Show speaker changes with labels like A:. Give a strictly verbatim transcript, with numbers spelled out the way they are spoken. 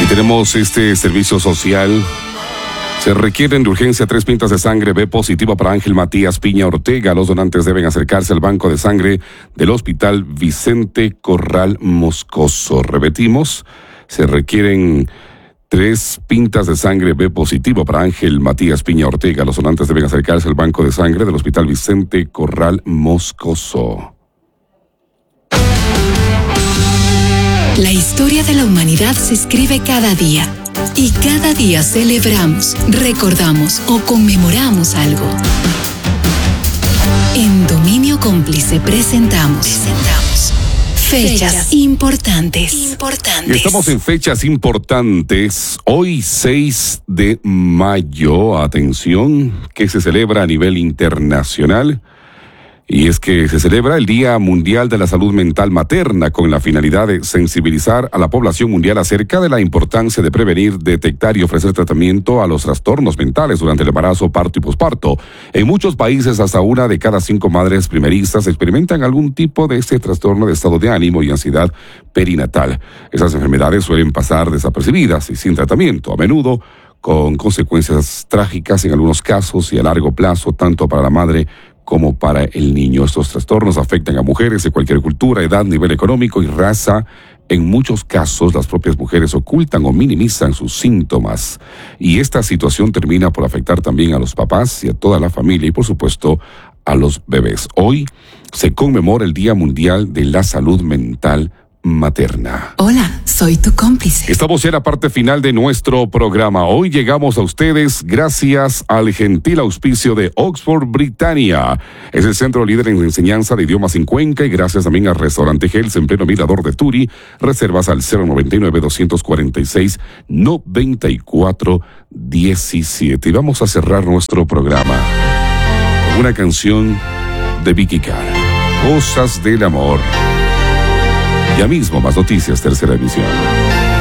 A: Y tenemos este servicio social. Se requieren de urgencia tres pintas de sangre B positiva para Ángel Matías Piña Ortega. Los donantes deben acercarse al banco de sangre del Hospital Vicente Corral Moscoso. Repetimos, se requieren tres pintas de sangre B positivo para Ángel Matías Piña Ortega. Los donantes deben acercarse al banco de sangre del Hospital Vicente Corral Moscoso.
B: La historia de la humanidad se escribe cada día. Y cada día celebramos, recordamos o conmemoramos algo. En Dominio Cómplice presentamos, presentamos fechas, fechas importantes. importantes.
A: Estamos en fechas importantes. Hoy seis de mayo, atención, que se celebra a nivel internacional. Y es que se celebra el Día Mundial de la Salud Mental Materna con la finalidad de sensibilizar a la población mundial acerca de la importancia de prevenir, detectar y ofrecer tratamiento a los trastornos mentales durante el embarazo, parto y posparto. En muchos países, hasta una de cada cinco madres primerizas experimentan algún tipo de este trastorno de estado de ánimo y ansiedad perinatal. Esas enfermedades suelen pasar desapercibidas y sin tratamiento, a menudo con consecuencias trágicas en algunos casos y a largo plazo, tanto para la madre como para el niño. Estos trastornos afectan a mujeres de cualquier cultura, edad, nivel económico y raza. En muchos casos, las propias mujeres ocultan o minimizan sus síntomas. Y esta situación termina por afectar también a los papás y a toda la familia y, por supuesto, a los bebés. Hoy se conmemora el Día Mundial de la Salud Mental Materna.
B: Hola, soy tu cómplice.
A: Estamos ya en la parte final de nuestro programa. Hoy llegamos a ustedes gracias al gentil auspicio de Oxford Britannia. Es el centro líder en enseñanza de idiomas en Cuenca y gracias también al restaurante Hels en pleno Mirador de Turi. Reservas al cero noventa y nueve, doscientos cuarenta y seis, noventa y cuatro diecisiete. Y vamos a cerrar nuestro programa con una canción de Vicky Cara, Cosas del Amor. Ya mismo, más noticias, tercera emisión.